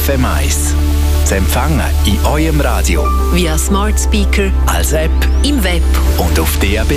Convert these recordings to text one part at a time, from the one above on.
FM 1. Zu empfangen in eurem Radio, via Smart Speaker, als App, im Web und auf DAB+.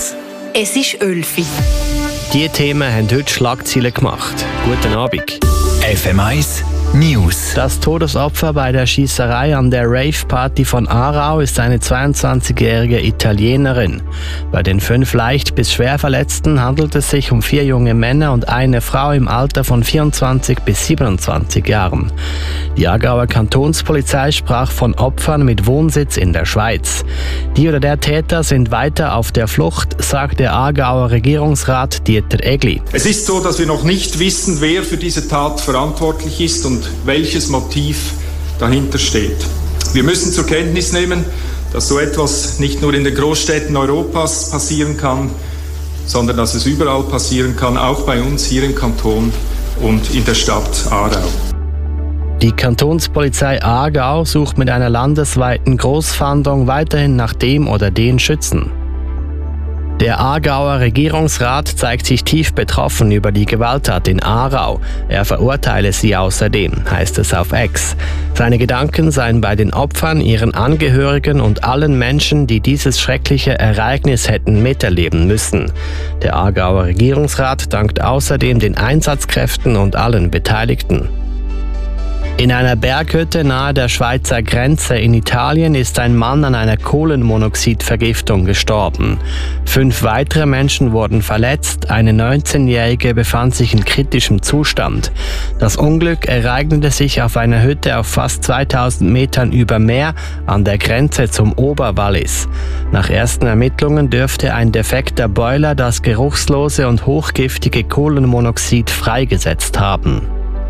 Es ist 11 Uhr. Diese Themen haben heute Schlagzeilen gemacht. Guten Abend. FM 1 News. Das Todesopfer bei der Schiesserei an der Rave-Party von Aarau ist eine 22-jährige Italienerin. Bei den 5 leicht bis schwer Verletzten handelt es sich um 4 junge Männer und eine Frau im Alter von 24 bis 27 Jahren. Die Aargauer Kantonspolizei sprach von Opfern mit Wohnsitz in der Schweiz. Die oder der Täter sind weiter auf der Flucht, sagt der Aargauer Regierungsrat Dieter Egli. Es ist so, dass wir noch nicht wissen, wer für diese Tat verantwortlich ist und welches Motiv dahinter steht. Wir müssen zur Kenntnis nehmen, dass so etwas nicht nur in den Großstädten Europas passieren kann, sondern dass es überall passieren kann, auch bei uns hier im Kanton und in der Stadt Aarau. Die Kantonspolizei Aargau sucht mit einer landesweiten Großfahndung weiterhin nach dem oder den Schützen. Der Aargauer Regierungsrat zeigt sich tief betroffen über die Gewalttat in Aarau. Er verurteile sie außerdem, heißt es auf X. Seine Gedanken seien bei den Opfern, ihren Angehörigen und allen Menschen, die dieses schreckliche Ereignis hätten miterleben müssen. Der Aargauer Regierungsrat dankt außerdem den Einsatzkräften und allen Beteiligten. In einer Berghütte nahe der Schweizer Grenze in Italien ist ein Mann an einer Kohlenmonoxidvergiftung gestorben. 5 weitere Menschen wurden verletzt, eine 19-Jährige befand sich in kritischem Zustand. Das Unglück ereignete sich auf einer Hütte auf fast 2000 Metern über Meer an der Grenze zum Oberwallis. Nach ersten Ermittlungen dürfte ein defekter Boiler das geruchslose und hochgiftige Kohlenmonoxid freigesetzt haben.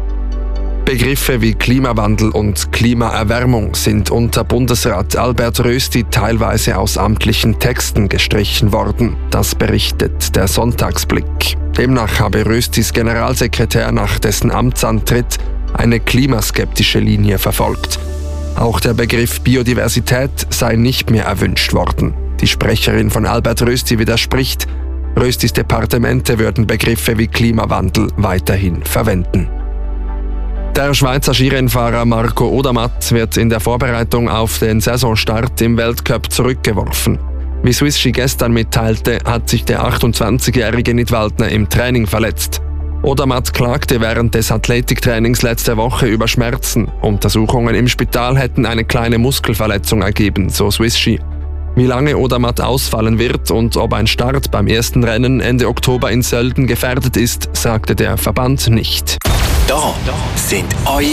Begriffe wie Klimawandel und Klimaerwärmung sind unter Bundesrat Albert Rösti teilweise aus amtlichen Texten gestrichen worden. Das berichtet der Sonntagsblick. Demnach habe Röstis Generalsekretär nach dessen Amtsantritt eine klimaskeptische Linie verfolgt. Auch der Begriff Biodiversität sei nicht mehr erwünscht worden. Die Sprecherin von Albert Rösti widerspricht, Röstis Departemente würden Begriffe wie Klimawandel weiterhin verwenden. Der Schweizer Skirennfahrer Marco Odermatt wird in der Vorbereitung auf den Saisonstart im Weltcup zurückgeworfen. Wie Swiss Ski gestern mitteilte, hat sich der 28-jährige Nidwaldner im Training verletzt. Odermatt klagte während des Athletiktrainings letzte Woche über Schmerzen. Untersuchungen im Spital hätten eine kleine Muskelverletzung ergeben, so Swiss Ski. Wie lange Odermatt ausfallen wird und ob ein Start beim ersten Rennen Ende Oktober in Sölden gefährdet ist, sagte der Verband nicht. Da sind eure